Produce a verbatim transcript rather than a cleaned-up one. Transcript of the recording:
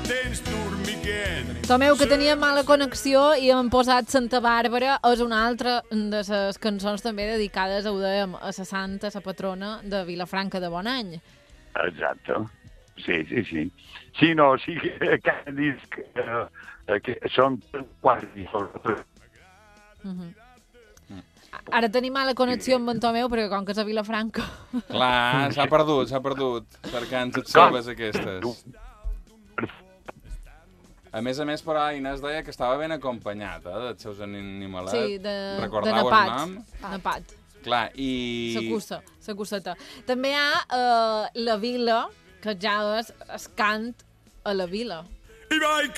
Tomeu, que tenia mala connexió i hem posat Santa Bàrbara, és una altra de les cançons també dedicades, ho dèiem, a la santa, la patrona de Vilafranca de Bonany. Exacte. Sí, sí, sí. Sí, no, sí que cada disc eh, que són quasi sobretot. Uh-huh. Ara tenim mala connexió amb en Tomeu, perquè com que és a Vilafranca... Clar, s'ha perdut, s'ha perdut, cercant les seves aquestes. A més a més, però, Inés deia que estava ben acompanyat, eh, dels seus animalets. Sí, de, Recordau de Napat. el nom? Napat. Clar, i... La cursa, la curseta. També hi ha uh, la vila, que ja és el cant a la vila. I vaig